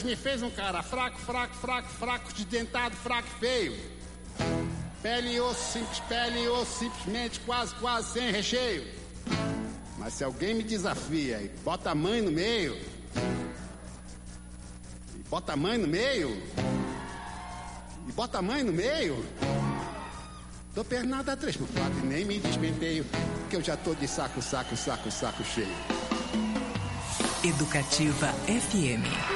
Deus me fez um cara fraco, fraco, fraco, fraco, desdentado, fraco e feio. Pele e osso, simplesmente quase, quase sem recheio. Mas se alguém me desafia e bota a mãe no meio, dou pernada 3x4 e nem me despenteio, que eu já tô de saco cheio. Educativa FM.